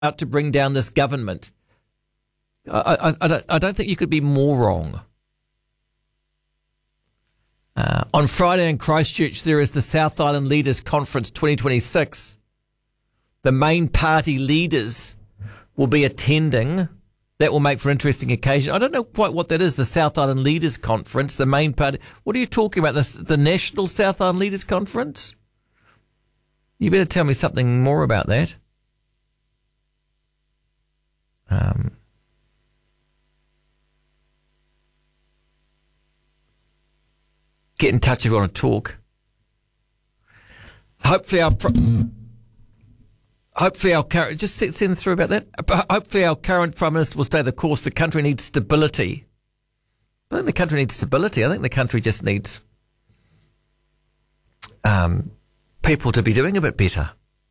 out to bring down this government. I don't think you could be more wrong. On Friday in Christchurch, there is the South Island Leaders Conference 2026. The main party leaders will be attending. That will make for an interesting occasion. I don't know quite what that is, the South Island Leaders Conference, the main party. What are you talking about, the National South Island Leaders Conference? You better tell me something more about that. Get in touch if you want to talk. Hopefully our current, just send through about that. Hopefully our current Prime Minister will stay the course. The country needs stability. I don't think the country needs stability. I think the country just needs people to be doing a bit better.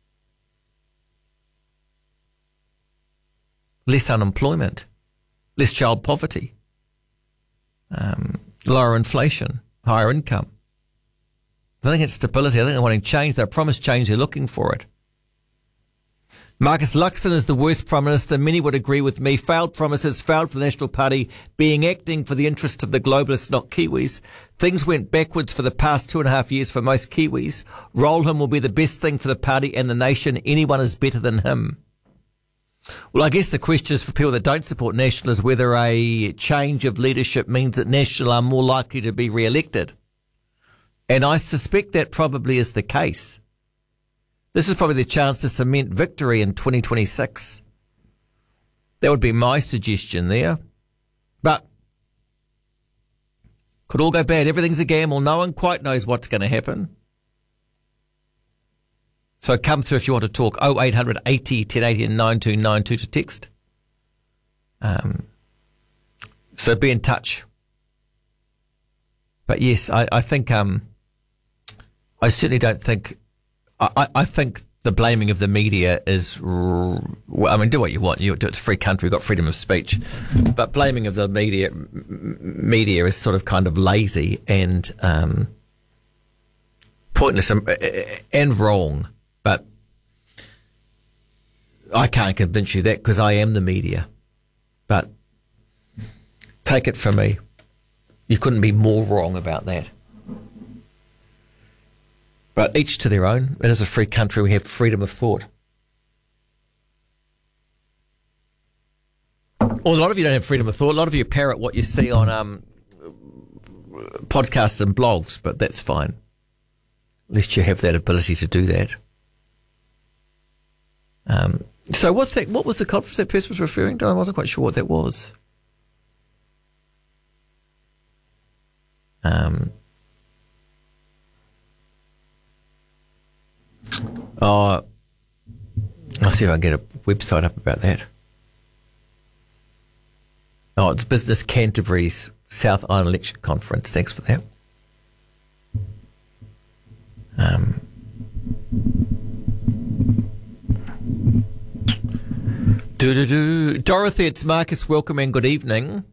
Less unemployment, less child poverty, lower inflation, higher income. I think it's stability. I think they're wanting change. They're promised change. They're looking for it. Marcus Luxon is the worst Prime Minister. Many would agree with me. Failed promises, failed for the National Party, acting for the interests of the globalists, not Kiwis. Things went backwards for the past 2.5 years for most Kiwis. Roll him will be the best thing for the party and the nation. Anyone is better than him. Well, I guess the question is for people that don't support National is whether a change of leadership means that National are more likely to be re-elected. And I suspect that probably is the case. This is probably the chance to cement victory in 2026. That would be my suggestion there. But could all go bad. Everything's a gamble. No one quite knows what's going to happen. So come through if you want to talk. 0800 80 1080 and 9292 to text. So be in touch. But yes, I think, I certainly don't think, I think the blaming of the media is, well, I mean, do what you want. It's a free country. We've got freedom of speech. But blaming of the media is sort of kind of lazy and pointless and wrong. But I can't convince you that because I am the media. But take it from me. You couldn't be more wrong about that. But each to their own. It is a free country. We have freedom of thought. Well, a lot of you don't have freedom of thought. A lot of you parrot what you see on podcasts and blogs, but that's fine. At least you have that ability to do that. So what's that? What was the conference that person was referring to? I wasn't quite sure what that was. I'll see if I can get a website up about that. Oh, it's Business Canterbury's South Island Election Conference. Thanks for that. Dorothy, it's Marcus. Welcome and good evening.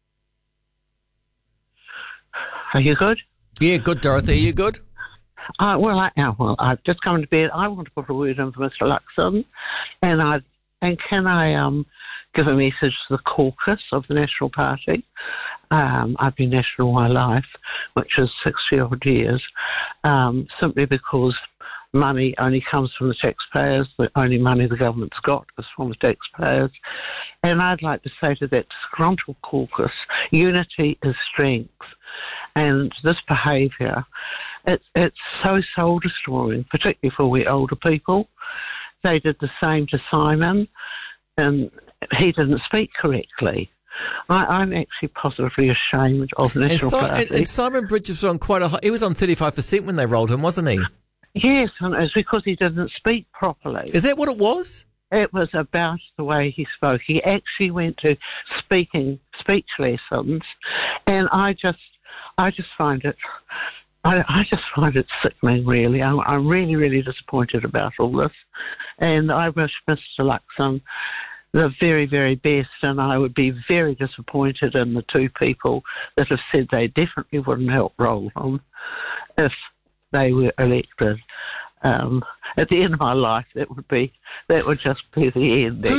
Are you good? Yeah, good, Dorothy. Are you good? I've just come to bed. I want to put a word in for Mr. Luxon, and can I give a message to the caucus of the National Party? I've been national all my life, which is 60-odd years, simply because money only comes from the taxpayers. The only money the government's got is from the taxpayers. And I'd like to say to that disgruntled caucus, unity is strength. And this behaviour, it's so soul-destroying, particularly for we older people. They did the same to Simon, and he didn't speak correctly. I'm actually positively ashamed of the National Party. And Simon Bridges was on quite a high, he was on 35% when they rolled him, wasn't he? Yes, and it's because he didn't speak properly. Is that what it was? It was about the way he spoke. He actually went to speech lessons, and I just find it, I just find it sickening, really. I'm really, really disappointed about all this, and I wish Mr. Luxon the very, very best, and I would be very disappointed in the two people that have said they definitely wouldn't help roll him if they were elected. at the end of my life, that would just be the end.